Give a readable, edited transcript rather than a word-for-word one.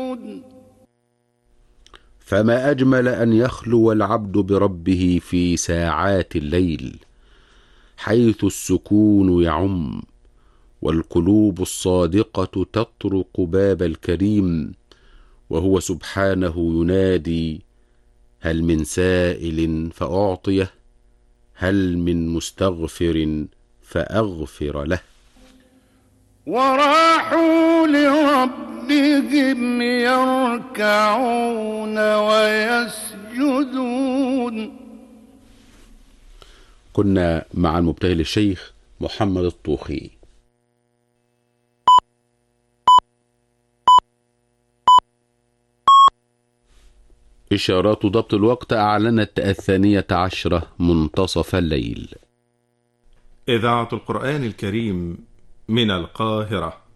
فما أجمل أن يخلو العبد بربه في ساعات الليل، حيث السكون يعم والقلوب الصادقة تطرق باب الكريم، وهو سبحانه ينادي: هل من سائل فأعطيه، هل من مستغفر فأغفر له. وراحوا لربهم يركعون ويسجدون. كنا مع المبتهل الشيخ محمد الطوخي. إشارات ضبط الوقت أعلنت 12 منتصف الليل. إذاعة القرآن الكريم من القاهرة.